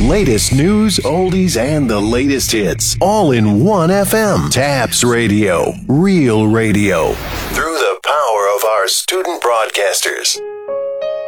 Latest news, oldies, and the latest hits. All in one FM. Taps Radio. Real radio. Through the power of our student broadcasters.